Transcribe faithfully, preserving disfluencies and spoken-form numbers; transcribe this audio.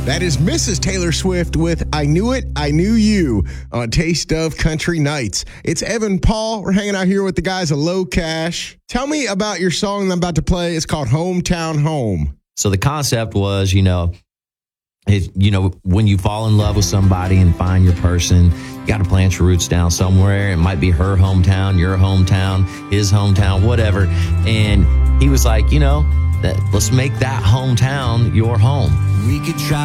That is Missus Taylor Swift with I Knew It, I Knew You on Taste of Country Nights. It's Evan Paul. We're hanging out here with the guys at Low Cash. Tell me about your song I'm about to play. It's called Hometown Home. So the concept was, you know, it, you know, when you fall in love with somebody and find your person, you got to plant your roots down somewhere. It might be her hometown, your hometown, his hometown, whatever. And he was like, you know, that let's make that hometown your home. We could try